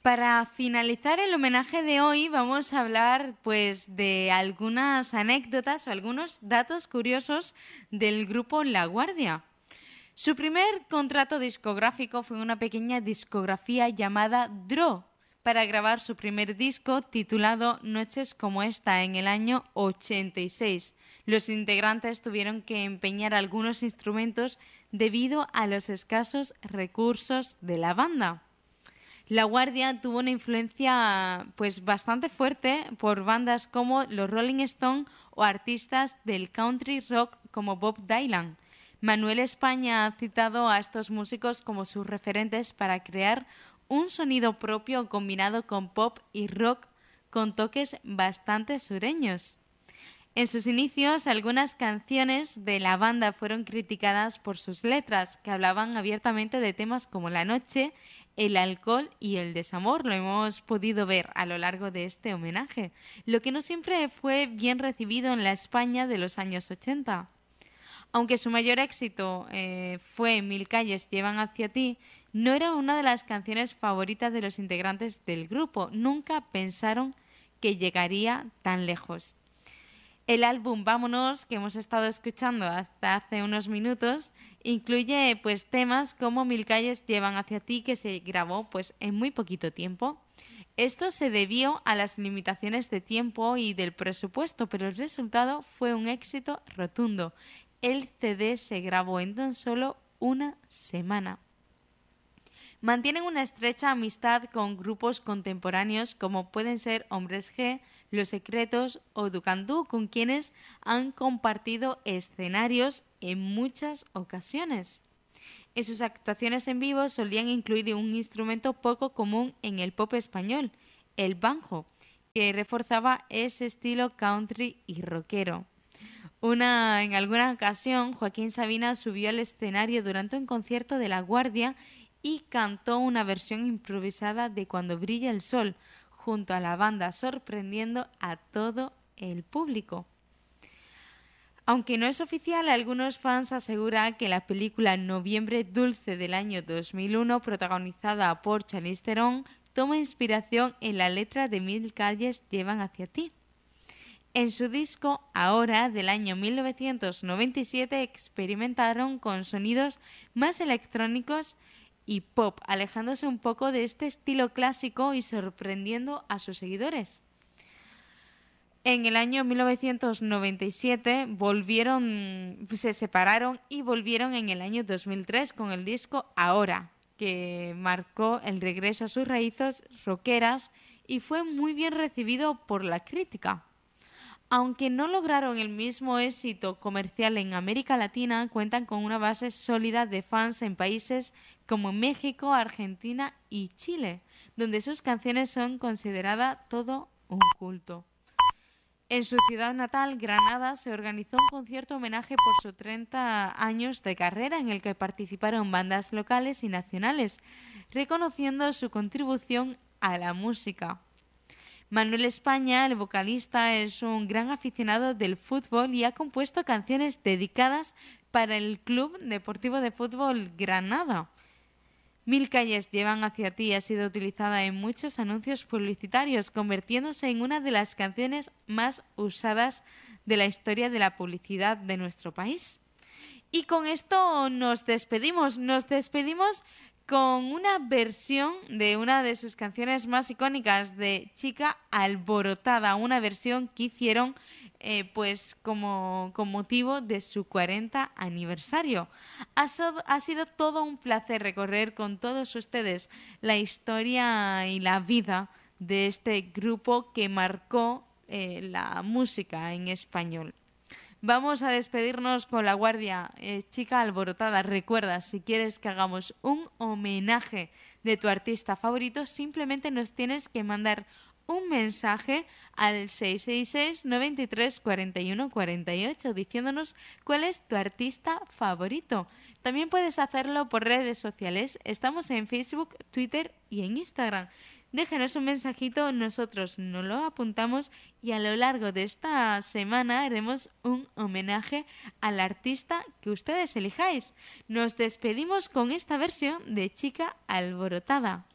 Para finalizar el homenaje de hoy vamos a hablar pues de algunas anécdotas o algunos datos curiosos del grupo La Guardia. Su primer contrato discográfico fue una pequeña discografía llamada Draw para grabar su primer disco titulado Noches como esta en el año 86. Los integrantes tuvieron que empeñar algunos instrumentos debido a los escasos recursos de la banda. La Guardia tuvo una influencia pues bastante fuerte por bandas como los Rolling Stones o artistas del country rock como Bob Dylan. Manuel España ha citado a estos músicos como sus referentes para crear un sonido propio combinado con pop y rock con toques bastante sureños. En sus inicios, algunas canciones de la banda fueron criticadas por sus letras, que hablaban abiertamente de temas como la noche, el alcohol y el desamor. Lo hemos podido ver a lo largo de este homenaje, lo que no siempre fue bien recibido en la España de los años 80. Aunque su mayor éxito fue Mil calles llevan hacia ti, no era una de las canciones favoritas de los integrantes del grupo. Nunca pensaron que llegaría tan lejos. El álbum Vámonos, que hemos estado escuchando hasta hace unos minutos, incluye pues temas como Mil calles llevan hacia ti, que se grabó pues en muy poquito tiempo. Esto se debió a las limitaciones de tiempo y del presupuesto, pero el resultado fue un éxito rotundo. El CD se grabó en tan solo una semana. Mantienen una estrecha amistad con grupos contemporáneos como pueden ser Hombres G, Los Secretos o Ducandú, con quienes han compartido escenarios en muchas ocasiones. En sus actuaciones en vivo solían incluir un instrumento poco común en el pop español, el banjo, que reforzaba ese estilo country y rockero. En alguna ocasión, Joaquín Sabina subió al escenario durante un concierto de La Guardia y cantó una versión improvisada de Cuando brilla el sol junto a la banda, sorprendiendo a todo el público. Aunque no es oficial, algunos fans aseguran que la película Noviembre Dulce del año 2001, protagonizada por Charlize Theron, toma inspiración en la letra de Mil calles llevan hacia ti. En su disco Ahora, del año 1997, experimentaron con sonidos más electrónicos y pop, alejándose un poco de este estilo clásico y sorprendiendo a sus seguidores. En el año 1997 se separaron y volvieron en el año 2003 con el disco Ahora, que marcó el regreso a sus raíces rockeras y fue muy bien recibido por la crítica. Aunque no lograron el mismo éxito comercial en América Latina, cuentan con una base sólida de fans en países como México, Argentina y Chile, donde sus canciones son consideradas todo un culto. En su ciudad natal, Granada, se organizó un concierto homenaje por sus 30 años de carrera en el que participaron bandas locales y nacionales, reconociendo su contribución a la música. Manuel España, el vocalista, es un gran aficionado del fútbol y ha compuesto canciones dedicadas para el Club Deportivo de Fútbol Granada. Mil calles llevan hacia ti ha sido utilizada en muchos anuncios publicitarios, convirtiéndose en una de las canciones más usadas de la historia de la publicidad de nuestro país. Y con esto nos despedimos con una versión de una de sus canciones más icónicas de Chica Alborotada, una versión que hicieron pues con motivo de su 40 aniversario. Ha sido todo un placer recorrer con todos ustedes la historia y la vida de este grupo que marcó la música en español. Vamos a despedirnos con La Guardia, Chica Alborotada. Recuerda, si quieres que hagamos un homenaje de tu artista favorito, simplemente nos tienes que mandar un mensaje al 666 93 41 48 diciéndonos cuál es tu artista favorito. También puedes hacerlo por redes sociales. Estamos en Facebook, Twitter y en Instagram. Déjenos un mensajito, nosotros nos lo apuntamos y a lo largo de esta semana haremos un homenaje al artista que ustedes elijáis. Nos despedimos con esta versión de Chica Alborotada.